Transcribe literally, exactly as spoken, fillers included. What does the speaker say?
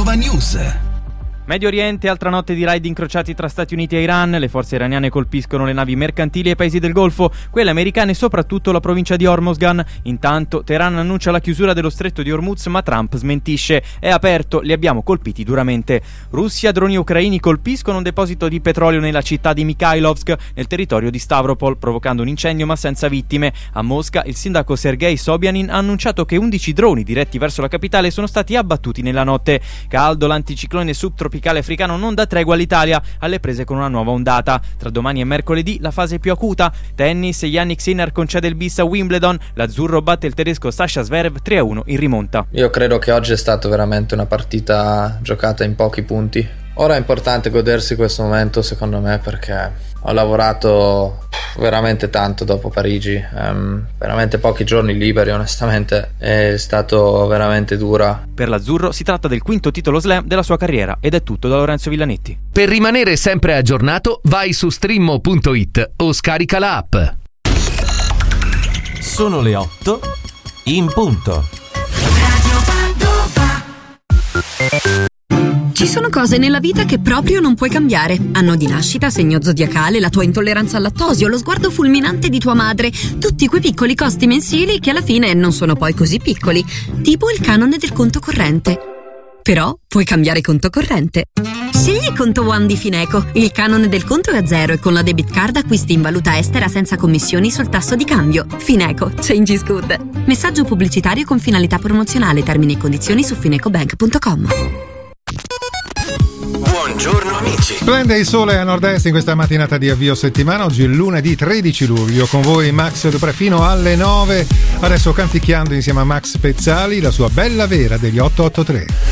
Padova News. Medio Oriente, altra notte di raid incrociati tra Stati Uniti e Iran. Le forze iraniane colpiscono le navi mercantili e paesi del Golfo, quelle americane soprattutto la provincia di Hormozgan. Intanto Teheran annuncia la chiusura dello stretto di Hormuz, ma Trump smentisce. È aperto, li abbiamo colpiti duramente. Russia, droni ucraini colpiscono un deposito di petrolio nella città di Mikhailovsk, nel territorio di Stavropol, provocando un incendio ma senza vittime. A Mosca il sindaco Sergei Sobyanin ha annunciato che undici droni diretti verso la capitale sono stati abbattuti nella notte. Caldo, l'anticiclone subtropicale africano non dà tregua all'Italia, alle prese con una nuova ondata. Tra domani e mercoledì la fase più acuta. Tennis, Jannik Sinner concede il bis a Wimbledon, l'azzurro batte il tedesco Sasha Zverev tre a uno in rimonta. Io credo che oggi è stata veramente una partita giocata in pochi punti. Ora è importante godersi questo momento, secondo me, perché ho lavorato veramente tanto dopo Parigi, um, veramente pochi giorni liberi, onestamente è stato veramente dura. Per l'azzurro si tratta del quinto titolo slam della sua carriera ed è tutto da Lorenzo Villanetti. Per rimanere sempre aggiornato vai su streamo punto it o scarica la app. Sono le otto in punto. Ci sono cose nella vita che proprio non puoi cambiare. Anno di nascita, segno zodiacale, la tua intolleranza al lattosio, lo sguardo fulminante di tua madre. Tutti quei piccoli costi mensili che alla fine non sono poi così piccoli. Tipo il canone del conto corrente. Però puoi cambiare conto corrente. Scegli Conto One di Fineco. Il canone del conto è a zero e con la debit card acquisti in valuta estera senza commissioni sul tasso di cambio. Fineco. Change is good. Messaggio pubblicitario con finalità promozionale. Termini e condizioni su finecobank punto com. Buongiorno amici. Splende il sole a nord-est in questa mattinata di avvio settimana. Oggi è lunedì tredici luglio. Con voi Max Dupré fino alle nove. Adesso canticchiando insieme a Max Pezzali la sua Bella Vera degli otto otto tre.